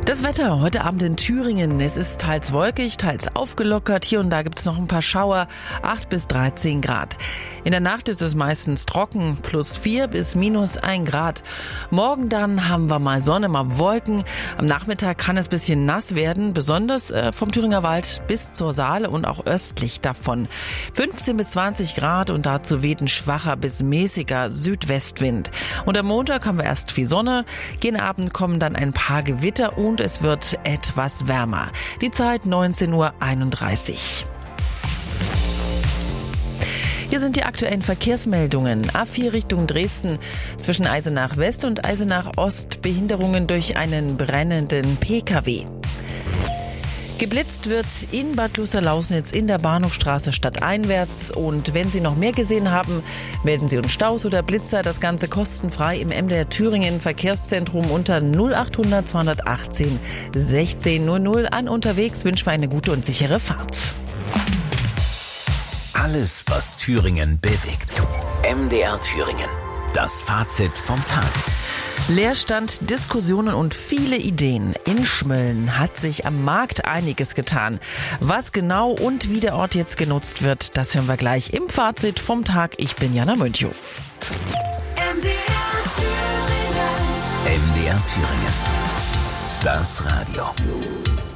Das Wetter heute Abend in Thüringen. Es ist teils wolkig, teils aufgelockert. Hier und da gibt es noch ein paar Schauer, 8 bis 13 Grad. In der Nacht ist es meistens trocken, +4 bis -1 Grad. Morgen dann haben wir mal Sonne, mal Wolken. Am Nachmittag kann es ein bisschen nass werden, besonders vom Thüringer Wald bis zur Saale und auch östlich davon. 15 bis 20 Grad und dazu weht ein schwacher bis mäßiger Südwestwind. Und am Montag haben wir erst viel Sonne, gegen Abend kommen dann ein paar Gewitter und es wird etwas wärmer. Die Zeit 19:31 Uhr. Hier sind die aktuellen Verkehrsmeldungen. A4 Richtung Dresden zwischen Eisenach West und Eisenach Ost Behinderungen durch einen brennenden Pkw. Geblitzt wird in Bad Klosterlausnitz in der Bahnhofstraße stadteinwärts. Und wenn Sie noch mehr gesehen haben, melden Sie uns Staus oder Blitzer. Das Ganze kostenfrei im MDR Thüringen Verkehrszentrum unter 0800 218 1600 an. Unterwegs wünschen wir eine gute und sichere Fahrt. Alles, was Thüringen bewegt. MDR Thüringen. Das Fazit vom Tag. Leerstand, Diskussionen und viele Ideen. In Schmölln hat sich am Markt einiges getan. Was genau und wie der Ort jetzt genutzt wird, das hören wir gleich im Fazit vom Tag. Ich bin Jana Mönchhoff. MDR Thüringen. Das Radio.